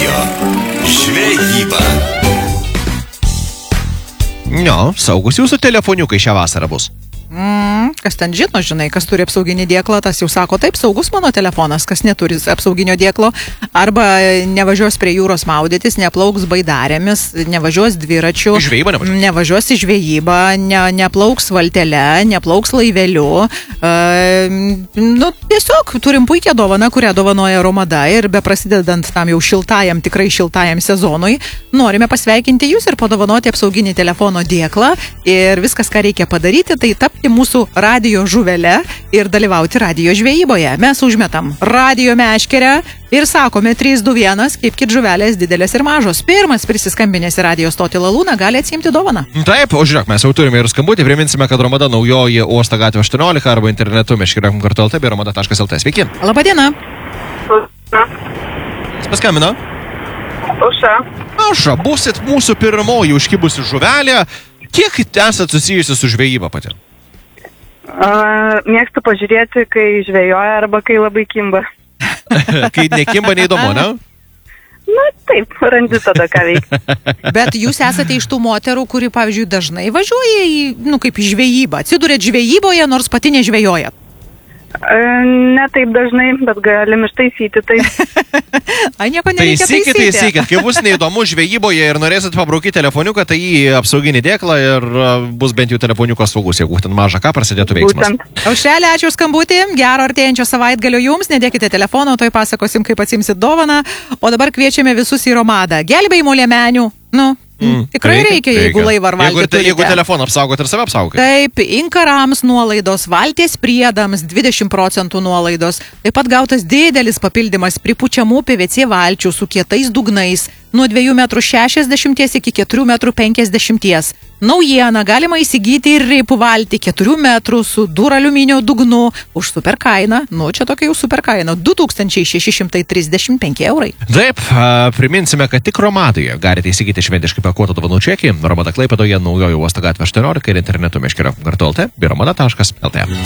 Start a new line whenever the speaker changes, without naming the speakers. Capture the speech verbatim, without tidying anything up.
Radio žvejyba.
Jo, saugus jūsų telefoniukai šią vasarą bus.
Mm, kas ten žino, žinai, kas turi apsauginį dėklą, tas jau sako, taip, saugus mano telefonas, kas neturi apsauginio dėklo, arba nevažiuos prie jūros maudytis, neplauks baidarėmis, nevažiuos dviračiu,
Žvejyba nevažiuos.
nevažiuos į žvejybą, ne, neplauks valtele, neplauks laiveliu. Uh, nu, tiesiog turim puikią dovaną, kurią dovanoja Romada ir be prasidedant tam jau šiltajam, tikrai šiltajam sezonui, norime pasveikinti jūs ir padovanoti apsauginį telefono dėklą ir viskas, ką reikia padaryti, tai tapti mūsų radijo žuvele ir dalyvauti radijo žvejyboje. Mes užmetam radijo meškerę ir sakome trys, du, vienas, kaip kit žuvelės didelės ir mažos. Pirmas prisiskambinęs į radijo stotį Lalūną gali atsiimti dovaną.
Taip, o žiūrėk, mes jau turime ir skambutį. Priminsime, kad Romada naujoji Uosto gatvė aštuoniolika arba internetu meškerė kartu lt bei romada taškas lt. Sveiki.
Labadiena.
Kas paskambino?
Aušra.
Aušra, būsit mūsų pirmoji užkibusi žuvelė. Kiek esat susijusi su žvejyba pati?
Uh, mėgstu pažiūrėti, kai žvejoja arba kai labai kimba.
Kai nekimba, neįdomu, ne?
Na taip, randi tada ką veikti.
Bet jūs esate iš tų moterų, kuri, pavyzdžiui, dažnai važiuoja į, nu, kaip į žvejybą. Atsidūrėt žvejyboje, nors pati nežvejojat.
Uh, ne taip dažnai, bet galim ištaisyti tai.
Ai, nieko nereikia
Taisykit,
taisyti.
taisykit. Kai bus neįdomu žvejyboje ir norėsit pabraukyti telefoniuką, tai į apsauginį dėklą ir uh, bus bent jau telefoniukas saugus, jeigu ten maža ką prasidėtų veiksmas.
Būtent.
Aušrelė, ačiū už skambutį, gero artėjančio savaitgalio jums, nedėkite telefono, toj pasakosim, kaip atsimsit dovaną, o dabar kviečiame visus į Romadą. Gelbėjimo liemenių, nu,
Mm,
tikrai reikia, reikia jeigu laivą ar valtį
jeigu,
turite.
jeigu telefoną apsaugot ir save apsaugot.
Taip, inkarams nuolaidos, valties priedams dvidešimt procentų nuolaidos, taip pat gautas didelis papildymas pripučiamų P V C valčių su kietais dugnais nuo dviejų metrų šešiasdešimties iki keturių metrų penkiasdešimties. Naujiena, galima įsigyti ir reipų valtį keturių metrų su dur aliuminio dugnu už super kainą, nu čia tokia jau super kaina, du tūkstančiai šeši šimtai trisdešimt penki eurai.
Taip, a, priminsime, kad tik Romadoje galite įsigyti šventiškai pakuotą dovanų čekį. Romada Klaipėdoje naujoji Uosto gatvė aštuoniolika ir internetu meškerė kartu lt bei romada taškas lt.